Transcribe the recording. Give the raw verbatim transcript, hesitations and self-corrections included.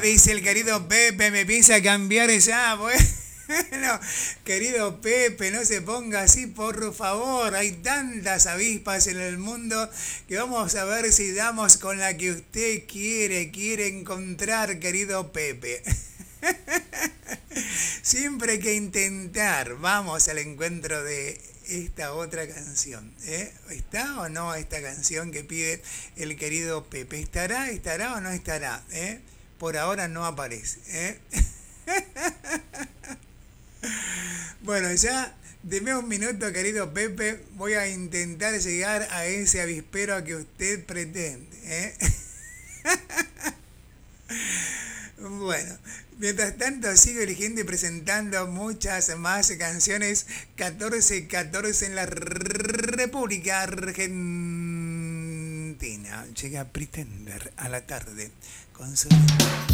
Dice el querido Pepe, me piensa cambiar ya, bueno. Querido Pepe, no se ponga así, por favor. Hay tantas avispas en el mundo que vamos a ver si damos con la que usted quiere, quiere encontrar, querido Pepe. Siempre hay que intentar. Vamos al encuentro de esta otra canción. ¿eh? ¿Está o no esta canción que pide el querido Pepe? ¿Estará, estará o no estará? ¿eh? Por ahora no aparece. ¿eh? Bueno, ya deme un minuto, querido Pepe. Voy a intentar llegar a ese avispero que usted pretende. ¿eh? Bueno, mientras tanto sigo eligiendo y presentando muchas más canciones. catorce catorce en la República Argentina. Llega Pretender a la tarde con su...